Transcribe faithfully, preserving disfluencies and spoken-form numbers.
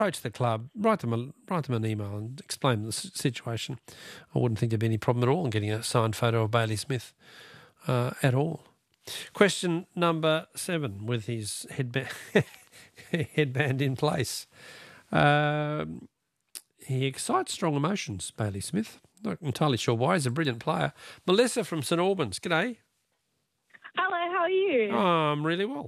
approach the club, write them a, write them an email and explain the s- situation. I wouldn't think there'd be any problem at all in getting a signed photo of Bailey Smith uh, at all. Question number seven, with his headband headband in place. Um, he excites strong emotions, Bailey Smith. Not entirely sure why. He's a brilliant player. Melissa from St Albans. G'day. Hello, how are you? Oh, I'm really well.